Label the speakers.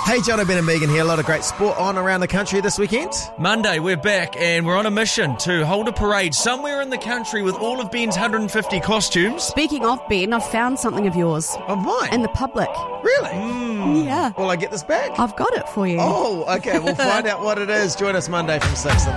Speaker 1: Hey, John, Ben and Megan here. A lot of great sport on around the country this weekend.
Speaker 2: Monday, we're back and we're on a mission to hold a parade somewhere in the country with all of Ben's 150 costumes.
Speaker 3: Speaking of Ben, I've found something of yours.
Speaker 1: Of mine?
Speaker 3: In the public.
Speaker 1: Really?
Speaker 3: Yeah.
Speaker 1: Will I get this back?
Speaker 3: I've got it for you.
Speaker 1: Oh, okay. We'll find out what it is. Join us Monday from 6 on